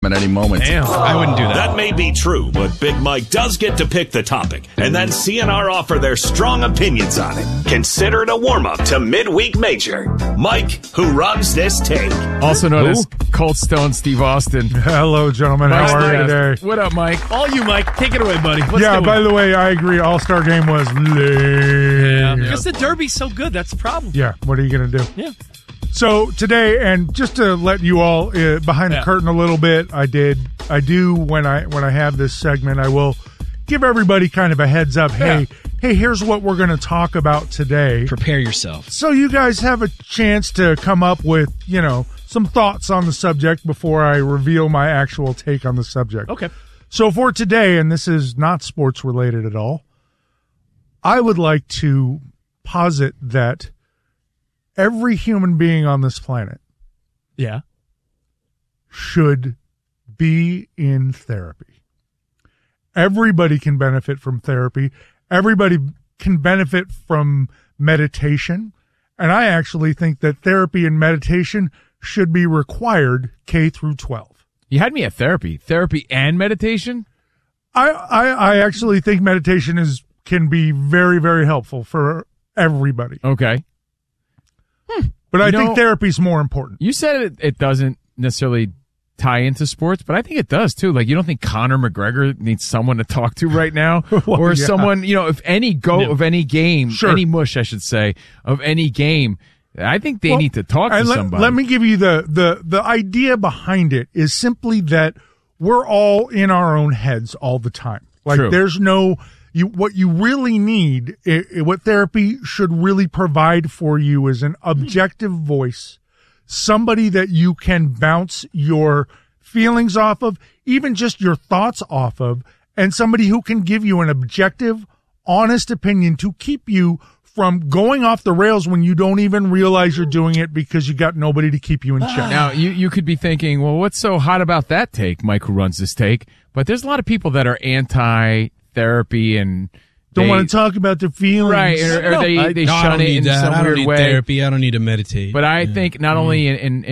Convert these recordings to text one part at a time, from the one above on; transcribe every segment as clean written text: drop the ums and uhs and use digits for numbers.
at any moment. Damn, I wouldn't do that. That may be true, but Big Mike does get to pick the topic, and then CNR offer their strong opinions on it. Consider it a warm-up to Midweek Major. Mike, who runs this take. Also known as Cold Stone Steve Austin. Hello, gentlemen. How are you today? What up, Mike? All you, Mike. Take it away, buddy. By the way, I agree. All-Star game was lame. Because the Derby's so good. That's the problem. Yeah, what are you going to do? Yeah. So today, and just to let you all behind the curtain a little bit, I do when I have this segment, I will give everybody kind of a heads up. Hey, here's what we're going to talk about today. Prepare yourself. So you guys have a chance to come up with, some thoughts on the subject before I reveal my actual take on the subject. Okay. So for today, and this is not sports related at all, I would like to posit that every human being on this planet should be in therapy. Everybody can benefit from therapy. Everybody can benefit from meditation. And I actually think that therapy and meditation should be required K through 12. You had me at therapy and meditation. I actually think meditation can be very, very helpful for everybody. Okay. But I think therapy's more important. You said it doesn't necessarily tie into sports, but I think it does too. Like, you don't think Conor McGregor needs someone to talk to right now? Or someone, if any goat of any game, any mush, I should say, of any game, I think they need to talk to somebody. Let me give you the idea behind it is simply that we're all in our own heads all the time. Like, True. There's no... what you really need, what therapy should really provide for you is an objective voice, somebody that you can bounce your feelings off of, even just your thoughts off of, and somebody who can give you an objective, honest opinion to keep you from going off the rails when you don't even realize you're doing it because you got nobody to keep you in check. Now, you could be thinking, well, what's so hot about that take, Mike, who runs this take? But there's a lot of people that are anti-therapy and don't want to talk about their feelings. Right, or they shun it in some weird way. Therapy. I don't need to meditate. But I think not only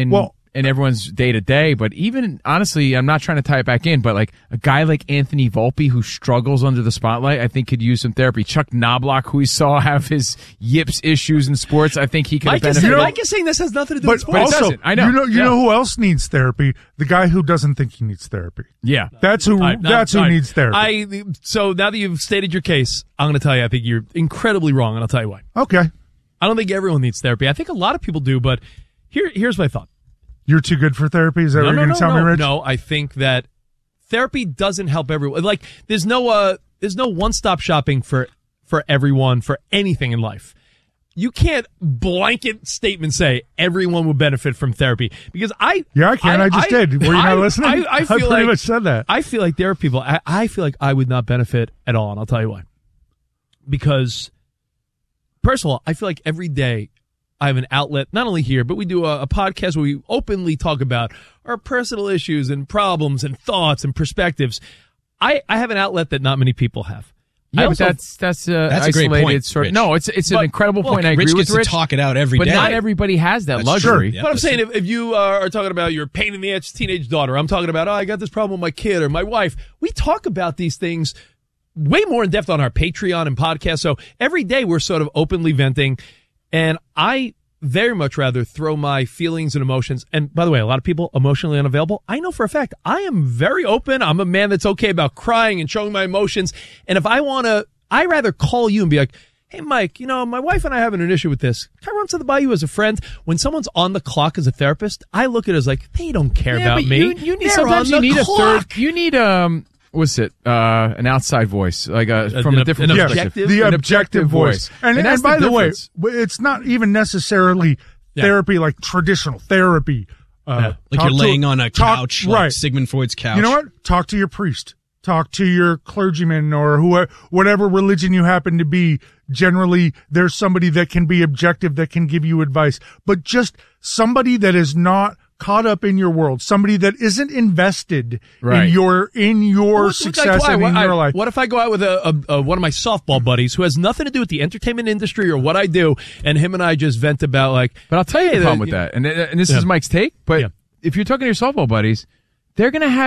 in everyone's day-to-day, but even, honestly, I'm not trying to tie it back in, but like a guy like Anthony Volpe who struggles under the spotlight, I think could use some therapy. Chuck Knobloch, who we saw have his yips issues in sports, I think he could have benefited. Mike is saying this has nothing to do with sports. But it doesn't. I know. You know who else needs therapy? The guy who doesn't think he needs therapy. Yeah. That's who needs therapy. So now that you've stated your case, I'm going to tell you I think you're incredibly wrong, and I'll tell you why. Okay. I don't think everyone needs therapy. I think a lot of people do, but here's my thought. You're too good for therapy? Is that what you're going to tell me, Rich? No, I think that therapy doesn't help everyone. Like, there's no one-stop shopping for everyone, for anything in life. You can't blanket statement say everyone would benefit from therapy because I can. I just did. Were you not listening? I feel pretty much said that. I feel like there are people. I feel like I would not benefit at all, and I'll tell you why. Because, first of all, I feel like every day I have an outlet, not only here, but we do a podcast where we openly talk about our personal issues and problems and thoughts and perspectives. I have an outlet that not many people have. Yeah, but that's a great point, sort of. No, it's an incredible point. I agree Rich with gets Rich. to talk it out every day. But not everybody has that luxury. But I'm saying if you are talking about your pain in the ass teenage daughter, I'm talking about, I got this problem with my kid or my wife. We talk about these things way more in depth on our Patreon and podcast. So every day we're sort of openly venting, and I very much rather throw my feelings and emotions. And by the way, a lot of people emotionally unavailable. I know for a fact I am very open. I'm a man that's okay about crying and showing my emotions. And if I want to, I rather call you and be like, hey, Mike, my wife and I are having an issue with this. Can I run something by you as a friend? When someone's on the clock as a therapist, I look at it as like, they don't care about me. You need sometimes you need a third. You need what's it? An outside voice, like from a different perspective. The objective voice. And by the way, it's not even necessarily therapy like traditional therapy. Like you're laying on a couch, like Sigmund Freud's couch. You know what? Talk to your priest. Talk to your clergyman or whatever religion you happen to be. Generally, there's somebody that can be objective, that can give you advice. But just somebody that is not caught up in your world, somebody that isn't invested in your success and in your life. What if I go out with one of my softball buddies who has nothing to do with the entertainment industry or what I do, and him and I just vent about But I'll tell you the problem with that, and this is Mike's take. But if you're talking to your softball buddies, they're going to have